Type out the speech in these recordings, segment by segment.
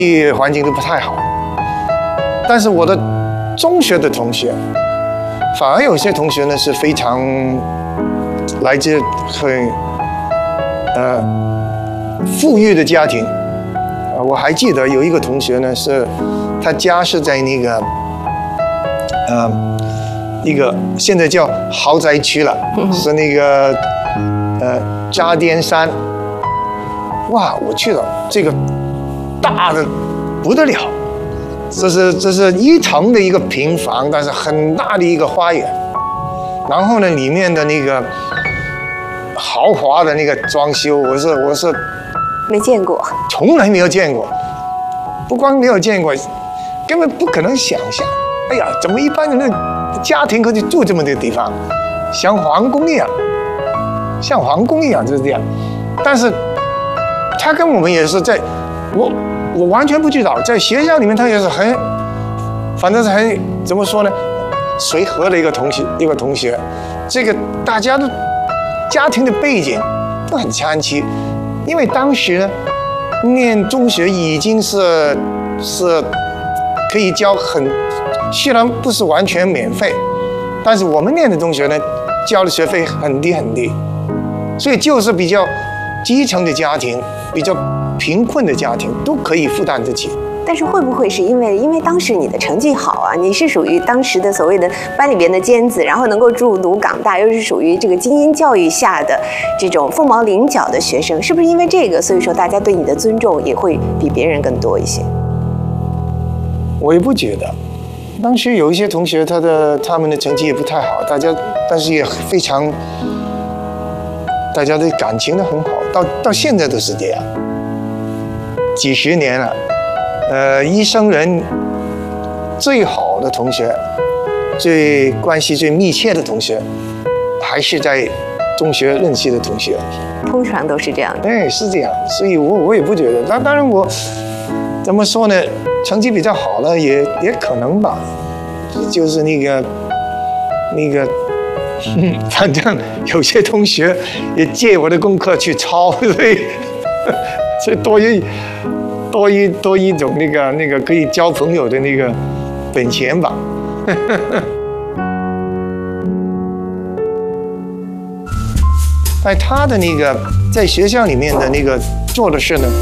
环境都不太好。但是我的中学的同学，反而有些同学呢是非常来自很富裕的家庭。我还记得有一个同学呢，是他家是在那个一个现在叫豪宅区了，是那个渣甸山。哇，我去了，这个大的不得了，这是1层的一个平房，但是很大的一个花园。然后呢，里面的那个豪华的那个装修，我是没见过， 从来没有见过。不光没有见过，根本不可能想象。哎呀，怎么一般人的家庭可以住这么的地方，像皇宫一样，就是这样。但是他跟我们也是在，我完全不知道，在学校里面他也是反正是很怎么说呢，随和的一个同学。这个大家的家庭的背景都很参差，因为当时呢，念中学已经是可以交虽然不是完全免费，但是我们念的中学呢，交的学费很低，所以就是比较基层的家庭，比较贫困的家庭都可以负担得起。 但是会不会是因为当时你的成绩好啊，你是属于当时的所谓的班里边的尖子，然后能够入读港大，又是属于这个精英教育下的这种凤毛麟角的学生，是不是因为这个，所以说大家对你的尊重也会比别人更多一些？ 我也不觉得，当时有一些同学他们的成绩也不太好，但是也非常，大家的感情都很好，到现在都是这样，几十年了。一生人最好的同学，关系最密切的同学，还是在中学认识的同学。 通常都是这样的。 对，是这样。所以我也不觉得。当然我怎么说呢？成绩比较好了，也可能吧。就是那个，反正有些同学也借我的功课去抄，所以多一种那个可以交朋友的那个本钱吧。在他的那个在学校里面的那个做的事呢，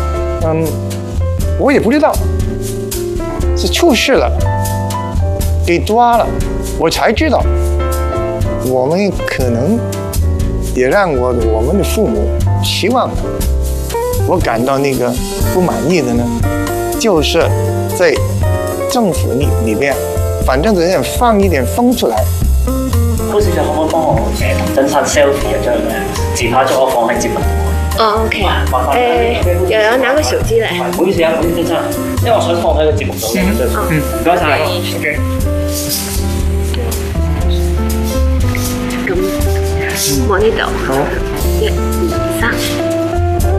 我也不知道，是出事了，给抓了，我才知道。我们可能也让我们的父母希望我感到那个不满意的呢，就是在政府里边，反正人家放一點風出嚟。 高小姐可唔可以幫我整晒 selfie 一張自拍咗我放喺節目度？ 哦 ，OK。有人拿個手機嚟。 唔好意思啊，唔好意思真係，因為我想放喺個節目度嘅。唔該晒。OK。 咁，望呢度。好。1、2、3。